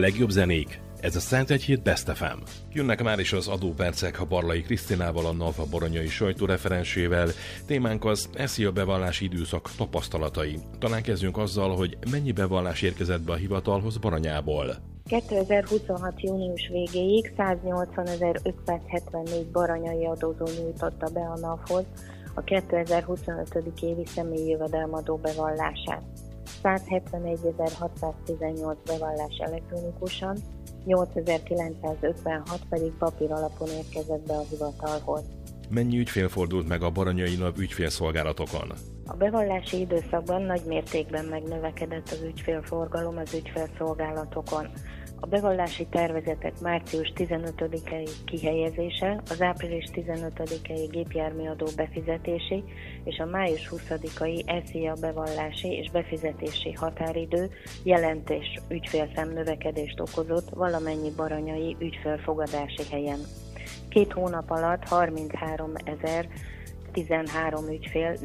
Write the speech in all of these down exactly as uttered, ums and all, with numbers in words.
legjobb zenék. Ez a Szent Egyhét Best ef em. Jönnek már is az adópercek a Barlai Krisztinával, a NAV boronyai sajtóreferensével. Témánk az eszi a bevallási időszak tapasztalatai. Talán kezdjünk azzal, hogy mennyi bevallás érkezett be a hivatalhoz Baranyából. kétezer-huszonhat. június végéig száznyolcvanezer-ötszázhetvennégy baranyai adózó nyújtotta be a NAV-hoz a kétezer-huszonöt. évi személyi jövedelmadó bevallását. százhetvenegyezer-hatszáztizennyolc bevallás elektronikusan, nyolcezer-kilencszázötvenhat pedig papír alapon érkezett be a hivatalhoz. Mennyi ügyfél fordult meg a Baranyai NAV ügyfélszolgálatokon? A bevallási időszakban nagy mértékben megnövekedett az ügyfélforgalom az ügyfélszolgálatokon. A bevallási tervezetek március tizenötödikei kihelyezése, az április tizenötödikei gépjárműadó befizetési és a május huszadikai eszi-a bevallási és befizetési határidő jelentős ügyfélszám növekedést okozott valamennyi baranyai ügyfélfogadási helyen. Két hónap alatt harmincháromezer-tizenhárom ügyfél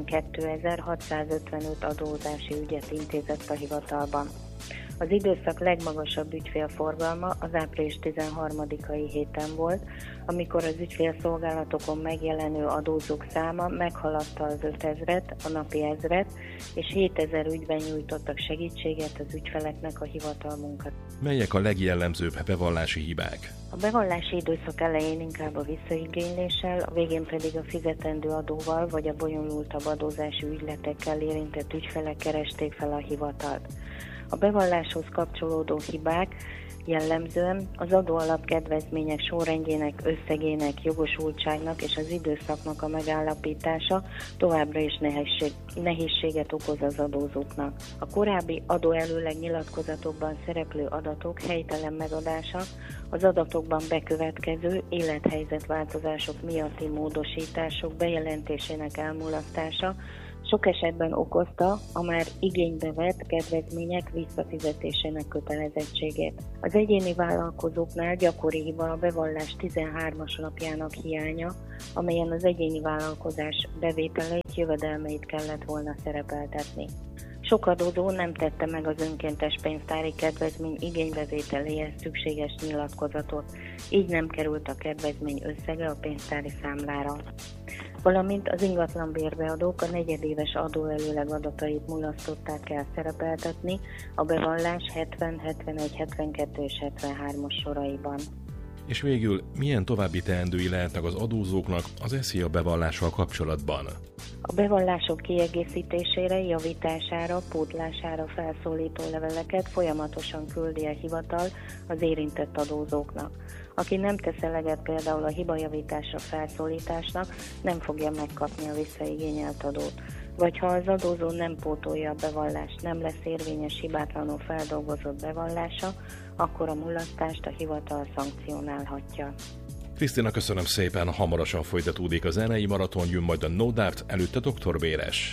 negyvenkétezer-hatszázötvenöt adózási ügyet intézett a hivatalban. Az időszak legmagasabb ügyfélforgalma az április tizenharmadikai héten volt, amikor az ügyfélszolgálatokon megjelenő adózók száma meghaladta az ötezret, a napi ezret, és hétezer ügyben nyújtottak segítséget az ügyfeleknek a hivatal munkat. Melyek a legjellemzőbb bevallási hibák? A bevallási időszak elején inkább a visszaigényléssel, a végén pedig a fizetendő adóval vagy a bonyolultabb adózási ügyletekkel érintett ügyfelek keresték fel a hivatalt. A bevalláshoz kapcsolódó hibák jellemzően az adóalap kedvezmények sorrendjének, összegének, jogosultságnak és az időszaknak a megállapítása továbbra is nehézség, nehézséget okoz az adózóknak. A korábbi adóelőleg nyilatkozatokban szereplő adatok helytelen megadása, az adatokban bekövetkező élethelyzetváltozások miatti módosítások bejelentésének elmulasztása sok esetben okozta a már igénybe vett kedvezmények visszafizetésének kötelezettségét. Az egyéni vállalkozóknál gyakori hiba a bevallás tizenhármas napjának hiánya, amelyen az egyéni vállalkozás bevételeit, jövedelmeit kellett volna szerepeltetni. Sok adózó nem tette meg az önkéntes pénztári kedvezmény igénybevételéhez szükséges nyilatkozatot, így nem került a kedvezmény összege a pénztári számlára. Valamint az ingatlan bérbeadók a negyedéves adóelőleg adatait mulasztották el szerepeltetni a bevallás hetven, hetvenegy, hetvenkettő és hetvenhármas soraiban. És végül milyen további teendői lehetnek az adózóknak az eszi-a bevallással kapcsolatban? A bevallások kiegészítésére, javítására, pótlására felszólító leveleket folyamatosan küldi a hivatal az érintett adózóknak. Aki nem tesz eleget például a hibajavításra felszólításnak, nem fogja megkapni a visszaigényelt adót. Vagy ha az adózó nem pótolja a bevallást, nem lesz érvényes hibátlanul feldolgozott bevallása, akkor a mulasztást a hivatal szankcionálhatja. Krisztina, köszönöm szépen, hamarosan folytatódik a zenei maraton, jön majd a No Doubt, előtte doktor Béres.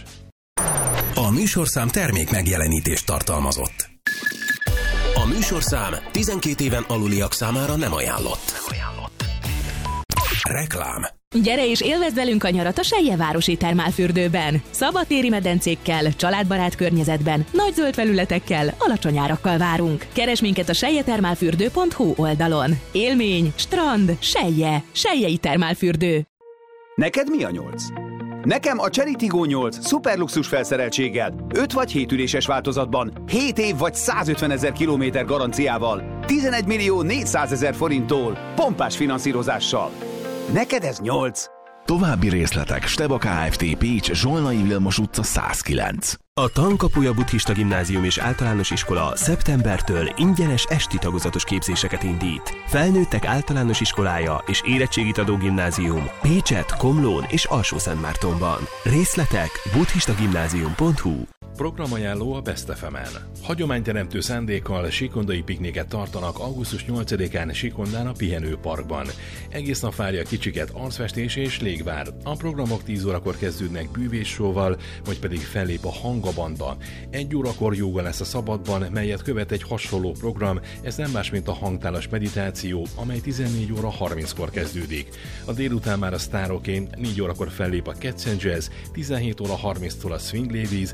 A műsorszám termék megjelenítést tartalmazott. A műsorszám tizenkét éven aluliak számára nem ajánlott. Reklám. Gyere és élvezd velünk a nyarat a Selyevárosi termálfürdőben. Szabadtéri medencékkel, családbarát környezetben, nagy zöld felületekkel, alacsony árakkal várunk. Keresd minket a seljetermálfürdő pont hu oldalon. Élmény, strand, Selje, Seljei termálfürdő. Neked mi a nyolc? Nekem a Chery Tiggo nyolc szuperluxus felszereltséggel, öt vagy hét üléses változatban, hét év vagy százötvenezer kilométer garanciával, tizenegy millió négyszázezer forinttól, pompás finanszírozással. Neked ez nyolc. További részletek Steba Kft. Pécs, Zsolnai Vilmos utca száz kilenc. A Tankapuja Buddhista Gimnázium és Általános Iskola szeptembertől ingyenes esti tagozatos képzéseket indít. Felnőttek általános iskolája és érettségit adó gimnázium Pécset, Komlón és Alsó-Szentmártonban. Részletek buddhistagimnázium pont hu. Programajánló a Best ef em-en. Hagyományteremtő szándékkal sikondai pikniket tartanak augusztus nyolcadikán Sikondán a Pihenőparkban. Egész nap várja kicsiket arcfestés és légvár. A programok tíz órakor kezdődnek bűvéssóval, vagy pedig fellép a Hangabanda. Egy órakor jóga lesz a szabadban, melyet követ egy hasonló program, ez nem más, mint a hangtálas meditáció, amely tizennégy óra harminckor kezdődik. A délután már a sztároké, négy órakor fellép a Cats and Jazz, tizenhét óra harminctól a Swing Ladies, míg a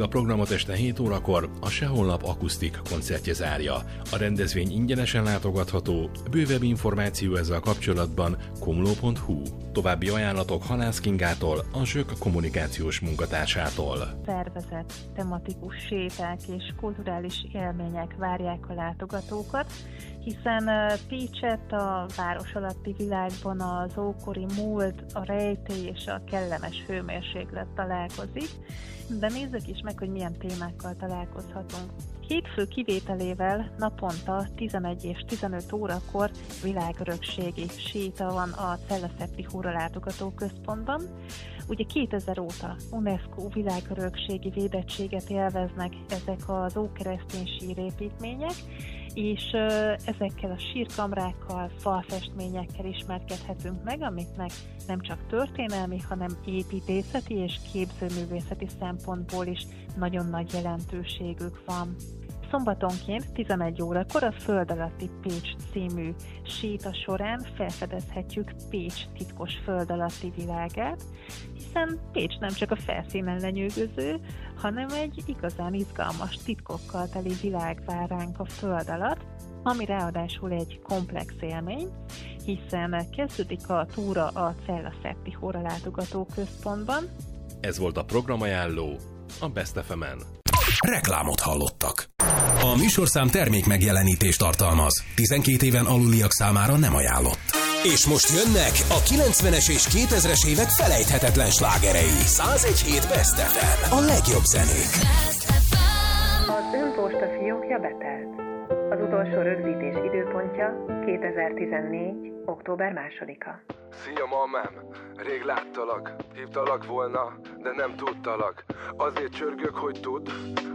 A programot este hét órakor a Sehonlap akusztik koncertje zárja. A rendezvény ingyenesen látogatható, bővebb információ ezzel kapcsolatban komló pont hu. További ajánlatok Halász Kingától, a Zsök kommunikációs munkatársától. Szervezett tematikus séták és kulturális élmények várják a látogatókat, hiszen Pécset a város alatti világban az ókori múlt, a rejtély és a kellemes hőmérséklet találkozik, de nézzük is meg, hogy milyen témákkal találkozhatunk. Hétfő kivételével naponta tizenegy és tizenöt órakor világörökségi séta van a Cella-Szepti Hóralátogató Központban. Ugye kétezer óta UNESCO világörökségi védettséget élveznek ezek az ókeresztény sírépítmények, és ezekkel a sírkamrákkal, falfestményekkel ismerkedhetünk meg, amiknek nem csak történelmi, hanem építészeti és képzőművészeti szempontból is nagyon nagy jelentőségük van. Szombatonként tizenegy órakor a Föld alatti Pécs című séta során felfedezhetjük Pécs titkos föld alatti világát, hiszen Pécs nem csak a felszínen lenyűgöző, hanem egy igazán izgalmas titkokkal teli világ vár ránk a föld alatt, ami ráadásul egy komplex élmény, hiszen kezdődik a túra a Cella-Szepti Hóralátogató Központban. Ez volt a programajánló a Best ef emen. Reklámot hallottak. A műsorszám termék megjelenítést tartalmaz. tizenkét éven aluliak számára nem ajánlott. És most jönnek a kilencvenes és kétezres évek felejthetetlen slágerei. száz egy hét Best ef em. A legjobb zenék. Az önposta fiókja betelt. Az utolsó rögzítés időpontja kétezer-tizennégy. október másodika. Szia, mamám! Rég láttalak, hívtalak volna, de nem tudtalak. Azért csörgök, hogy tudd,